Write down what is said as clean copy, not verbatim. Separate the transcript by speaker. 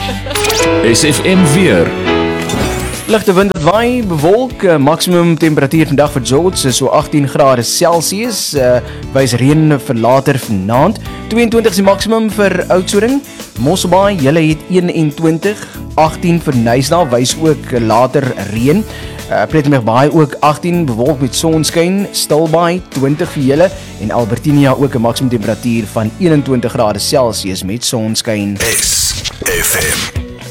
Speaker 1: SFM weer.
Speaker 2: Ligte wind wat waai, bewolk, maksimum temperatuur vandag vir George is so 18 grade Celsius, wys reën vir later vanaand. 22 is die maksimum vir Oudtshoorn. Mosselbaai, julle het 21, 18 vir Nysna, wys ook later reën. Plettenbergbaai ook 18, bewolk met sonskyn. Stilbaai 20 vir julle en Albertinia ook 'n maksimum temperatuur van 21 grade Celsius met sonskyn.
Speaker 1: SFM.